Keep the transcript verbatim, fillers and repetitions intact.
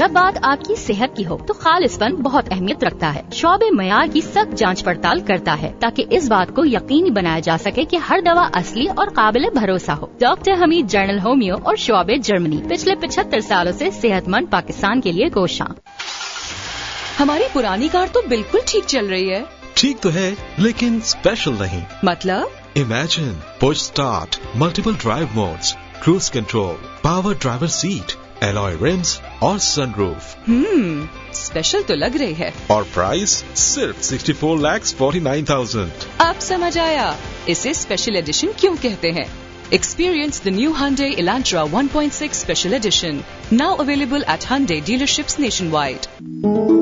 जब बात आपकी सेहत की हो तो खालिसपन बहुत अहमियत रखता है। शोबे मयार की सख्त जांच पड़ताल करता है ताकि इस बात को यकीनी बनाया जा सके कि हर दवा असली और काबिल भरोसा हो। डॉक्टर हमीद, जर्नल होमियो और शोबे जर्मनी, पिछले पचहत्तर सालों से सेहतमंद पाकिस्तान के लिए कोशां। हमारी पुरानी कार तो बिल्कुल ठीक चल रही है। ठीक तो है, लेकिन स्पेशल नहीं। मतलब? Imagine push start, multiple drive modes, cruise control, power driver seat, alloy RIMS और सनरूफ। हम्म, स्पेशल तो लग रही है। और प्राइस सिर्फ sixty four lakh forty nine thousand. अब समझ आया इसे स्पेशल एडिशन क्यों कहते हैं। Experience the new Hyundai Elantra one point six Special Edition, now available at Hyundai dealerships nationwide.